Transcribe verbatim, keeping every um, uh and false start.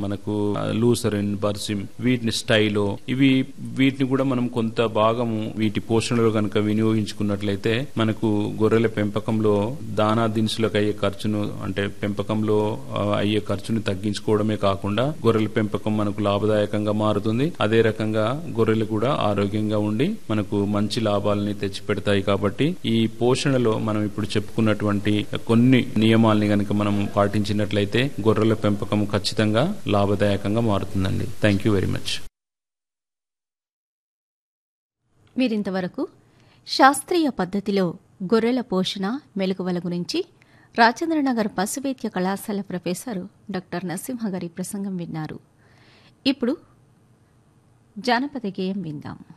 మనకు లూసరిన్, బర్సిమ్, వీటిని స్టైలో ఇవి వీటిని కూడా మనం కొంత భాగము వీటి పోషణలో కనుక వినియోగించుకున్నట్లయితే మనకు గొర్రెల పెంపకంలో దానా దినుసులకు అయ్యే ఖర్చును అంటే పెంపకంలో అయ్యే ఖర్చును తగ్గించుకోవడమే కాకుండా గొర్రెల పెంపకం మనకు లాభదాయకంగా మారుతుంది. అదే రకంగా గొర్రెలు కూడా ఆరోగ్యంగా ఉండి మనకు మంచి లాభాలని తెచ్చిపెడతాయి. కాబట్టి ఈ పోషణలో మనం ఇప్పుడు చెప్పుకున్నటువంటి కొన్ని నియమాల్ని గనక మనం పాటించినట్లయితే గొర్రెల పెంపకం ఖచ్చితంగా లాభదాయకంగా మారుతుందండి. Thank you very much. మీరింతవరకు శాస్త్రీయ పద్ధతిలో గొర్రెల పోషణ మెలకువల గురించి రాజేంద్రనగర్ పశువైద్య కళాశాల ప్రొఫెసర్ డాక్టర్ నరసింహ గారి ప్రసంగం విన్నారు. ఇప్పుడు జానపద గేయం విందాం.